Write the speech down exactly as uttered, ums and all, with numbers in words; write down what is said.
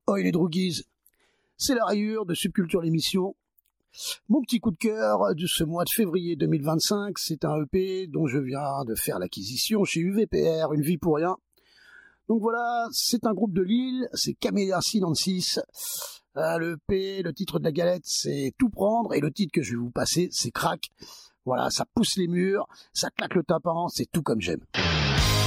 Oi les droguises, c'est la rayure de Subculture l'émission. Mon petit coup de cœur de ce mois de février deux mille vingt-cinq, c'est un E P dont je viens de faire l'acquisition chez U V P R, Une vie pour rien. Donc voilà, c'est un groupe de Lille, c'est Camélia Sinensis. Euh, le E P, le titre de la galette, c'est Tout prendre, et le titre que je vais vous passer, c'est Crack. Voilà, ça pousse les murs, ça claque le tympan, c'est tout comme j'aime.